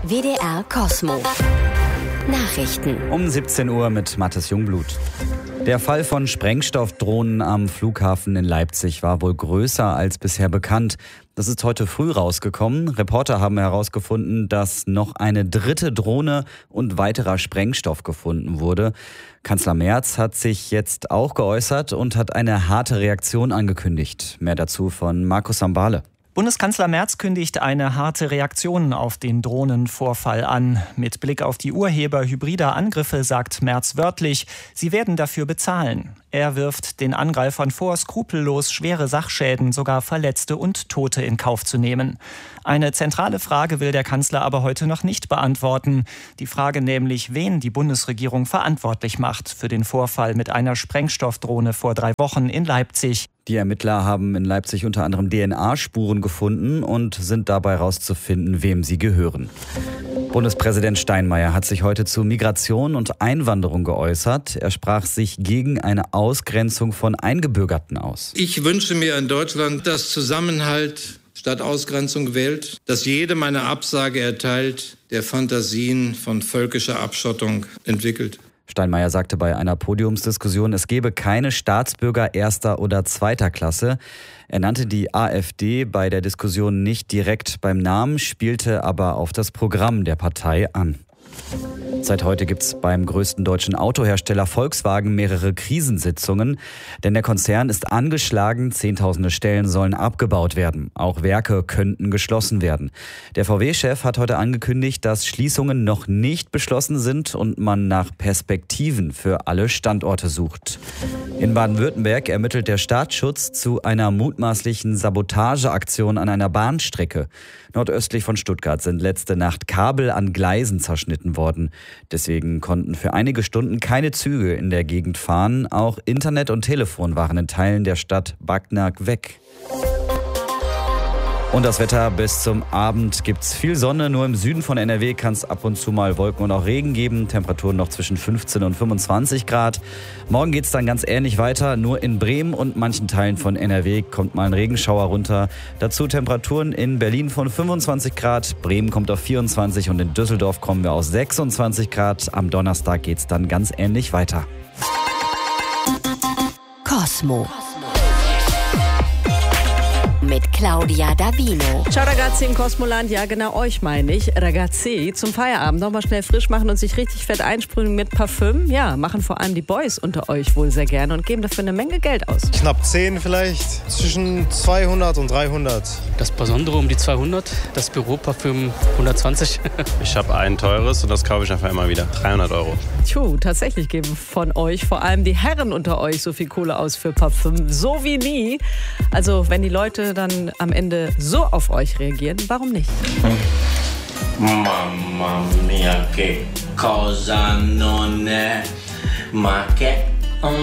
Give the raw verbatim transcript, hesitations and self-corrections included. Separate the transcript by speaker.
Speaker 1: W D R Kosmo. Nachrichten.
Speaker 2: Um siebzehn Uhr mit Mathis Jungblut. Der Fall von Sprengstoffdrohnen am Flughafen in Leipzig war wohl größer als bisher bekannt. Das ist heute früh rausgekommen. Reporter haben herausgefunden, dass noch eine dritte Drohne und weiterer Sprengstoff gefunden wurde. Kanzler Merz hat sich jetzt auch geäußert und hat eine harte Reaktion angekündigt. Mehr dazu von Markus Sambale.
Speaker 3: Bundeskanzler Merz kündigt eine harte Reaktion auf den Drohnenvorfall an. Mit Blick auf die Urheber hybrider Angriffe sagt Merz wörtlich, sie werden dafür bezahlen. Er wirft den Angreifern vor, skrupellos schwere Sachschäden, sogar Verletzte und Tote in Kauf zu nehmen. Eine zentrale Frage will der Kanzler aber heute noch nicht beantworten. Die Frage nämlich, wen die Bundesregierung verantwortlich macht für den Vorfall mit einer Sprengstoffdrohne vor drei Wochen in Leipzig.
Speaker 2: Die Ermittler haben in Leipzig unter anderem D N A-Spuren gefunden und sind dabei herauszufinden, wem sie gehören. Bundespräsident Steinmeier hat sich heute zu Migration und Einwanderung geäußert. Er sprach sich gegen eine Ausgrenzung von Eingebürgerten aus.
Speaker 4: Ich wünsche mir in Deutschland, dass Zusammenhalt statt Ausgrenzung wählt, dass jedem eine Absage erteilt, der Fantasien von völkischer Abschottung entwickelt.
Speaker 2: Steinmeier sagte bei einer Podiumsdiskussion, es gebe keine Staatsbürger erster oder zweiter Klasse. Er nannte die AfD bei der Diskussion nicht direkt beim Namen, spielte aber auf das Programm der Partei an. Seit heute gibt es beim größten deutschen Autohersteller Volkswagen mehrere Krisensitzungen, denn der Konzern ist angeschlagen, zehntausende Stellen sollen abgebaut werden. Auch Werke könnten geschlossen werden. Der V W-Chef hat heute angekündigt, dass Schließungen noch nicht beschlossen sind und man nach Perspektiven für alle Standorte sucht. In Baden-Württemberg ermittelt der Staatsschutz zu einer mutmaßlichen Sabotageaktion an einer Bahnstrecke. Nordöstlich von Stuttgart sind letzte Nacht Kabel an Gleisen zerschnitten worden. Deswegen konnten für einige Stunden keine Züge in der Gegend fahren. Auch Internet und Telefon waren in Teilen der Stadt Backnang weg. Und das Wetter bis zum Abend gibt's viel Sonne. Nur im Süden von N R W kann es ab und zu mal Wolken und auch Regen geben. Temperaturen noch zwischen fünfzehn und fünfundzwanzig Grad. Morgen geht's dann ganz ähnlich weiter. Nur in Bremen und manchen Teilen von N R W kommt mal ein Regenschauer runter. Dazu Temperaturen in Berlin von fünfundzwanzig Grad. Bremen kommt auf vierundzwanzig und in Düsseldorf kommen wir auf sechsundzwanzig Grad. Am Donnerstag geht's dann ganz ähnlich weiter.
Speaker 1: Kosmo. Mit Claudia Davino.
Speaker 5: Ciao ragazzi im Kosmoland, ja genau euch meine ich, ragazzi, zum Feierabend nochmal schnell frisch machen und sich richtig fett einsprühen mit Parfüm. Ja, machen vor allem die Boys unter euch wohl sehr gerne und geben dafür eine Menge Geld aus.
Speaker 6: Knapp zehn vielleicht, zwischen zweihundert und dreihundert.
Speaker 7: Das Besondere um die zweihundert, das Büroparfüm hundertzwanzig.
Speaker 8: Ich habe ein teures und das kaufe ich einfach immer wieder, dreihundert Euro.
Speaker 5: Tju, tatsächlich geben von euch, vor allem die Herren unter euch, so viel Kohle aus für Parfüm, so wie nie. Also wenn die Leute dann am Ende so auf euch reagieren, warum nicht?
Speaker 9: Mamma mia, che cosa non è, ma che